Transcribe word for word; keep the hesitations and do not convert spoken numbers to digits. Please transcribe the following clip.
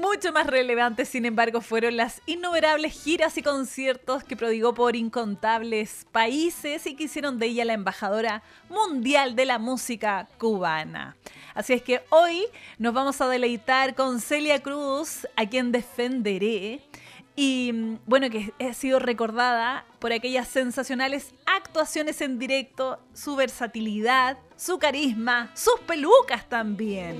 Mucho más relevantes, sin embargo, fueron las innumerables giras y conciertos que prodigó por incontables países y que hicieron de ella la embajadora mundial de la música cubana. Así es que hoy nos vamos a deleitar con Celia Cruz, a quien defenderé. Y bueno, que ha sido recordada por aquellas sensacionales actuaciones en directo, su versatilidad, su carisma, sus pelucas también.